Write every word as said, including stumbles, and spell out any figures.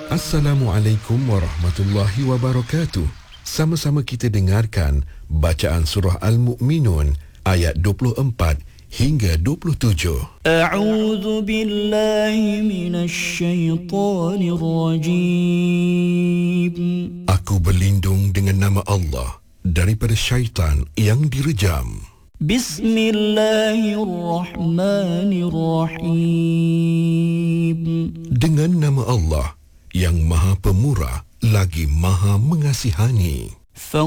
Assalamualaikum warahmatullahi wabarakatuh. Sama-sama kita dengarkan bacaan surah Al-Mu'minun ayat dua puluh empat hingga dua puluh tujuh. A'udzu billahi minasy syaithanir rajim. Aku berlindung dengan nama Allah daripada syaitan yang direjam. Bismillahirrahmanirrahim. Dengan nama Allah yang Maha Pemurah lagi Maha Mengasihani.